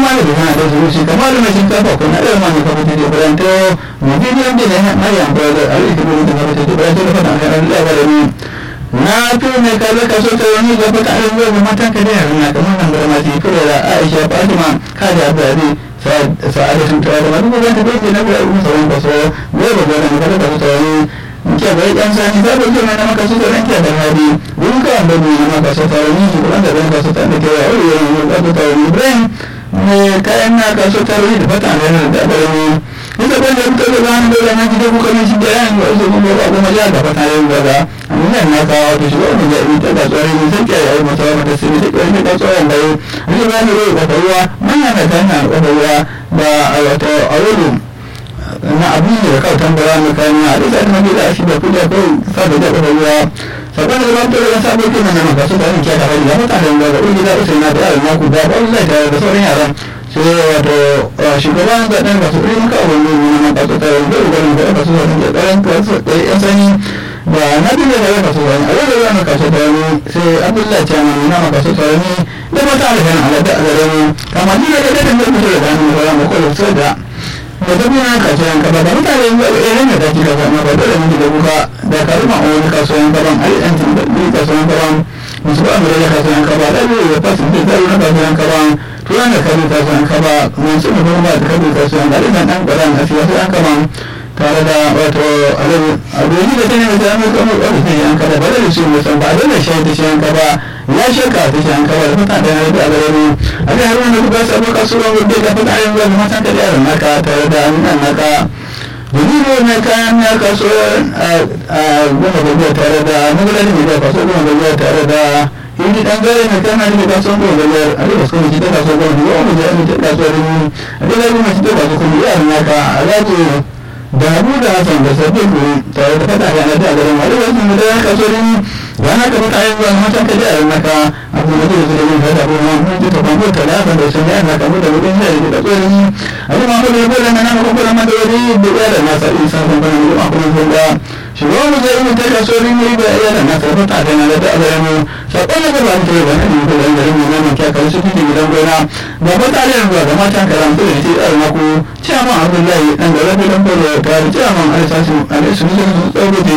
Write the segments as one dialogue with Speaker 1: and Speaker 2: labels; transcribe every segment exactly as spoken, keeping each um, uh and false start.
Speaker 1: ma da kana da zuci kamar mai shinkafa ko na da ma ne ka fita da buranto mu bidiyon da ne Maryam brother Ali da da ka fita da buranto da fata da Allah ya bada ni na to ne ka ka so ta wani da fata da zuwa matan ka da na kamar nan da ma ji kula da Aisha Fatima ka da Abdulaziz sa'ada sun tawa da ma duk da ta dace na ga mu sauran ka so ne da da ka da ka wani nke bai dan sani da ba kuma na maka so da ranke da hadi dun ka da mu na maka so ta wani shi wanda da ka so ta da ke ya wani da ta wani Ibrahim ne kayan na ka so ta wani da fata da da da mu ita ban da mutum da an dole na gidan kuka ne shi da yan ga su kuma ba kuma ya da fata da da amma na ka wato shi wani da ita da tsari ne sai ya yi masa mata sai da kai da tsoron da yi ni ba ni da ruwa manya da kana da ruwa da wato awulu na abin da kawai tambara mai kayan a da sai mai da shi da kudi ko sabu da ruwa sabon da ban tore da sabo kuma na maka su da ni ke da hali da mutanen da wani da usaina na da yaran ku da wallahi da sauran yaran sai wato shugaban da dan kasu irin ka wani ne na kasu ta da gurin da kasu da da dan kasu da yan sani ba na dinga da kasu wani a da ran kasu da ni sai Abdullahi ta mun na kasu ta ni da mata da kan ala da da ni kamar ni da da da mutum da ni ba mu ko sai da da da na kasu yan kaba da mutane irin da take da kuma ba da ni da buka da kalma wani kasu yan kaban ai an tin da ni kasu yan kaban musu ba mu da kasu yan kaba da ni da fasin da na kasu yan kaban turan da kabi ta san kaba mun sun da ba da kabi ta san da dan dan garan a fiye an kaba tare da wato alabi abuji da tana da mu kuma da shi an kaba ba da shi mu san ba da shi da shi an kaba ya shaka da shi an kaba da fata da da alabi a da haruna da ba sa ba kasuwa da da fata ayin da mata da yaran naka tare da nan naka dalilo ne kayan ya kaso a goma da tare da magana da kaso goma da tare da hindi dan gare ne kana da kaso goma da a da kaso da kaso goma da wani da ne da kaso ne a da ne mai da kaso kuma ya naka alaji da Abu da Hassan da Sadiq tare da fata ga da garin wani wasu da kaso ne wannan ka fata yin wannan matan ka da naka abu da zai zai da da kuma mun ji ta kuma ta da da sun ya naka mu da wurin da da kaso ne abu ma ko da ko da nan ko da ma da wani da da nasa isa ban ban da kuma da shi ba mu zai mu ta kaso ne da ya da nasa fata da na da garin sakon da ba ta yi ba ne ko da garin mu nan ka kawo shi cikin gidan gona da fata da ruwa da matan ka ran da shi da mako cewa Abdullahi dan da rabbi dan ko da ta cewa Alisasu Alisu ne su tsawo da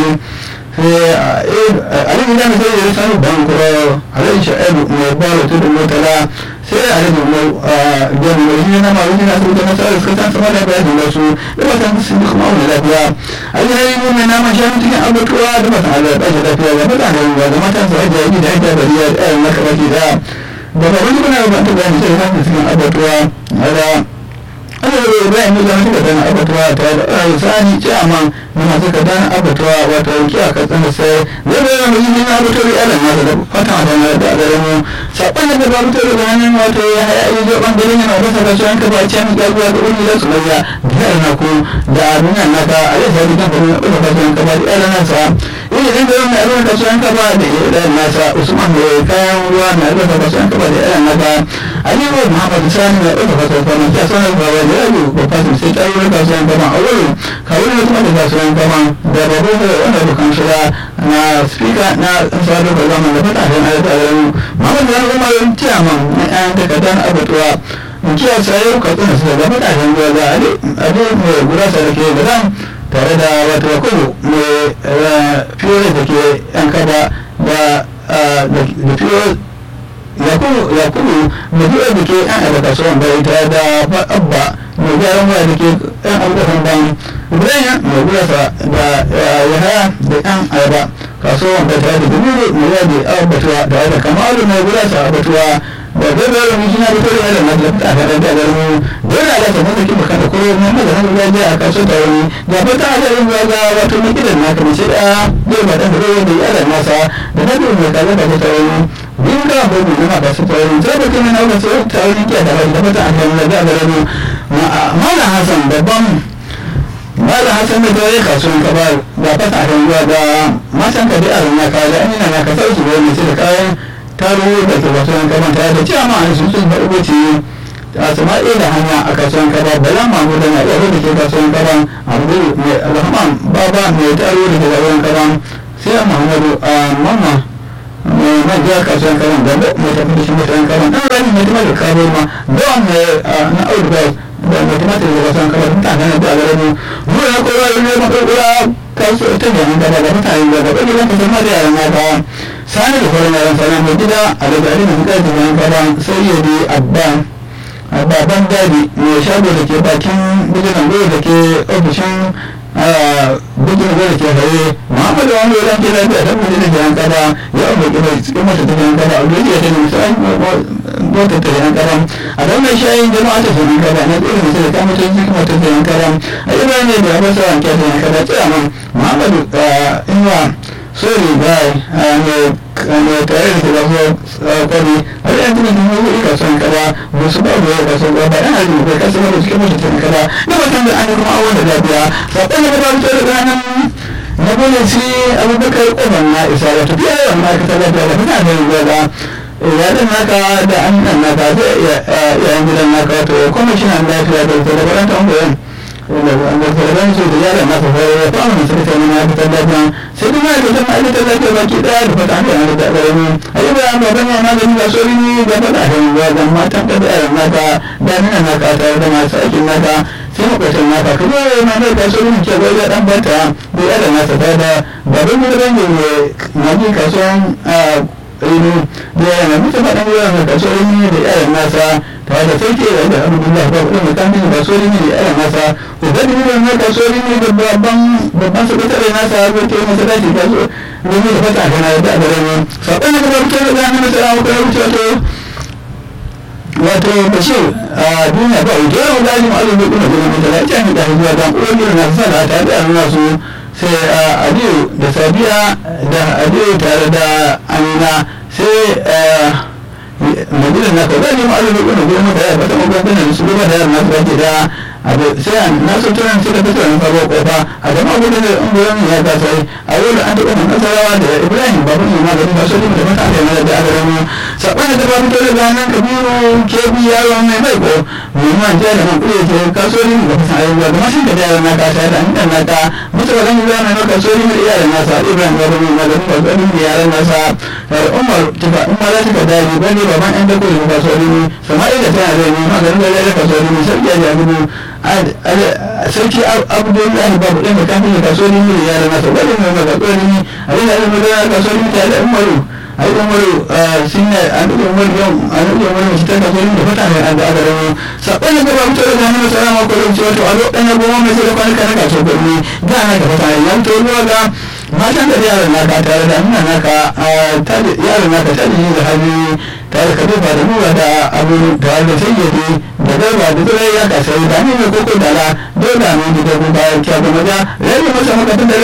Speaker 1: ali da ne sai ya sanu ban ko ali shaibu ne ba da tudu mutala sai ali mu da mu yi na ma yi na su da sai suka san sama da bayan da su da wata su kuma wannan lafiya ali ne mu ne na ma shan cikin abutuwa da mata Allah da lafiya da mata da da mata su da yi da ita da riya da maka baki da da ba wani kuna ba ta da ni sai san cikin abutuwa ala ana da bayan mu da suka dana abutuwa ta da sani ciyaman muna suka dana abutuwa wata yanki a katsan sai zai bayan mu yi na abutuwa yalan na da fata da na da da mu sakon da ba abutuwa da nan wato ya yi zo bangaren yana da saka shi an ka ba ci an ga zuwa da wani da su maza da na ko da abin nan naka a yau sai da kuma da ba shi an ka ba da yalan nasa ina da ga mai abin da shi an ka ba da yalan nasa Usman ne kayan ruwa na da saka shi an ka ba da yalan naka Ali Muhammad Sani ne da fata ko ne ya sanar da wani rabu ko fasin sai ta yi ka san gaba a wurin kawai ne kuma da su gaba da babu da wanda bukan shiga na speaker na sado da zaman da fata da na da Muhammad ya kuma yin chairman na an daga dan abatuwa kiya sai ka tsaya su da fata da ruwa da Ali Ali ne gura sa ke da dan tare da wato ko ne fiye da ke an kada da da fiye yakubu yakubu mai biyu da ke yan abu kasuwan bai ta da abba mai gyaran waya da ke yan abu kasuwan ban ibrahim mai gurasa da yahaya da yan ayaba kasuwan bai ta da dubu mai yadi abatuwa da da kamalu mai gurasa abatuwa da gabar mai jina da kore da na da ta da da garmu dole da ta mun kin makana ko mun da nan ya je a kasuwa ta wani da fata da yin ga wato mai gidan naka ne sai da zai ba da da yaran nasa da na da mai kaza da ta wani bin ga babu kuma ba su tsayin sai da kuma na ga sai ta wani ke da da fata an da da garmu Malam Hassan babban Malam Hassan da dole kasuwan ka ba da fata da ruwa da matan ka da yaran naka da amina naka sai su ne sai da kayan taro da ke kasuwan kaban tare da cewa ma an sun sun farko ce a sama'i da hanya a kasuwan kaba bala mamu da na iya da ke kasuwan kaban abu mai alhamman baba mai taro da ke kasuwan kaban sai Muhammadu a mama mai jiya kasuwan karan da mai tafi da shi mutanen karan ɗan rani mai tuma da kabo ma don na auduga da mai tuma da kasuwan karan mutane da gare mu ruwa na kowa ne makarkura kasuwa ta jami'in gaba da mutane da gaba gidan kasar ma da yaran mata sani da kwanan yaran sana mai gida a da gari da mutane da jami'in gaba sai ya bi abba baban dadi mai shago da ke bakin bijinan goyo da ke ofishin bijinan goyo da ke haye muhammadu wani wajen ke lafiya don mutum da jami'in gaba ya abu gaba cikin mata ta jami'in gaba a dole ya tani musu motar ta jami'in gaba a don mai shayin jama'a ta jami'in gaba na tsoron musu da kamar ta cikin mata ta jami'in gaba a yi bayan ne da ya fasa wanke ta jami'in gaba tsaya man muhammadu inuwa sorry bye ne tare da shiga kwari har yanzu da sun yi kasuwan kada ba su babu yau kasuwan kada ba yana da kai kasuwan da cikin mutu cikin kada na mutum da an yi kuma awon da lafiya saɓon da ba fito da ranar na gole shi abubakar ƙofar na isa da tafiya yawan ma'aikatar lafiya da fita da yanzu da iyalin naka da an nan naka da yayan gidan naka wato kwamishinan lafiya da ta da baranta ungoyin da sarrafa su da yaran nasa fara ya fara masu rika ne na fitar lafiya sai kuma ya fitar ma'aikatar lafiya baki daya da fata hanyar na da ƙarami a yi bayan baban ya magani ga sori ne da fata hanyar da matan da da yaran naka da nuna naka tare da masu aikin naka sai makwacin naka kuma ya ma mai ga sori ne ke gwai da ɗan bata da yaran nasa tare da babban gudunar da ne maji kasuwan rinu da yaran na mutu faɗin gudunar da kasuwan ne da yaran nasa tare da sauke da da alhamdulillah ba kuma mutanen da kasuwar ne da yaran nasa ubangiji ne na kasuwar ne da babban babban sakatare nasa ya zoke masa daji kasuwar ne da fata kana da da rani sabon da kuma fito da na masa ko ya wuce wato wato bashir a duniya ba wuce ya wuce da ma'azu da kuma gurin da ya ce da zuwa da ubangiji na sa da ta da nasu sai adiyo da sabiya da adiyo tare da amina sai madina na ka zai ma alubu ne goma da ya bata magana da su goma da ya na zaki da abu sai na so tunan suka fito da farko kofa a da magana da unguwan ya ta sai a yau da an taɓa mun nasarawa da Ibrahim babu ne magana da su da mata da da aka mu sabon da ba fito da nan kabiru ke bi yaro mai mai ko mu ma je da nan kuje ke kasori da fasan ayyuka da mashin da yaran na ka sai da an dan naka mutu da nan yana na kasori da yaran nasa Ibrahim babu ne magana da kasori da yaran nasa Umar tiba Umar da tiba da bane baban ɗan da koyi kasori ne samari da tana da ne magana da kasori ne sai ya gudu sarki abdullahi babu ɗan da kafin da kasori ne ya da nasa wani mai magana ne a yi da magana kasori ne ta da umaru a yi umaru sun ne an ɗuɗe umaru yau an ɗuɗe umaru masu ta kasori da fata mai an da aka rama saɓon da gaba fito da hannun masara ma kwallon cewa to a zo ɗan goma mai sai da kwanuka na kaso gwamni ga na ka fata ya fito ruwa ga matan da yaran naka tare da nuna naka yaran naka ta da yi da hannu tare ka duba da nuna da abu tare da sayyade da garba da zurai ya kasai da ne mai koko dala dole ne da kuma bayan kya kuma da rage masa makafin da